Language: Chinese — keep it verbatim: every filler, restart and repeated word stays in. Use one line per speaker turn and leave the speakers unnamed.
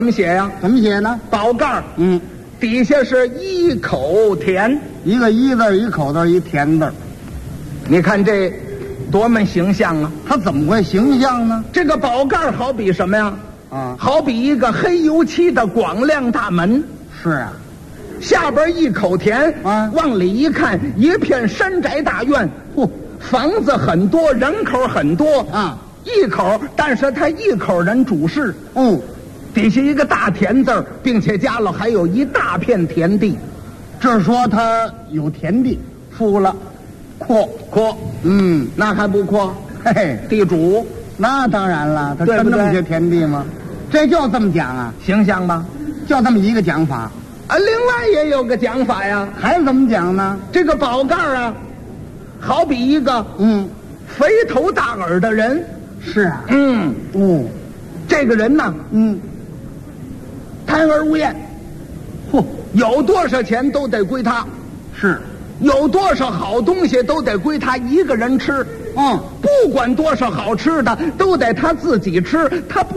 怎么写呀？
怎么写呢？
宝盖儿，
嗯，
底下是一口田，
一个一字，一口字，一田字。
你看这多么形象啊！
它怎么会形象呢？
这个宝盖儿好比什么呀？
啊，
好比一个黑油漆的广亮大门，
是啊，
下边一口田，
啊
往里一看，一片山宅大院，
嚯，
房子很多，人口很多
啊，
一口，但是他一口人主事，
哦，
底下一个大田字儿，并且加了还有一大片田地，
这是说它有田地，
富了，
阔，
阔，
嗯，
那还不阔？
嘿嘿，
地主
那当然了，它
对不对
真那么些田地吗？这就这么讲啊，
形象吧？
就这么一个讲法，
啊，另外也有个讲法呀，
还怎么讲呢？
这个宝盖儿啊，好比一个
嗯，
肥头大耳的人，
是啊，
嗯，
哦，
这个人呢，
嗯，
贪而无厌，
嚯，
有多少钱都得归他，
是，
有多少好东西都得归他一个人吃，
嗯。
不管多少好吃的都得他自己吃，他不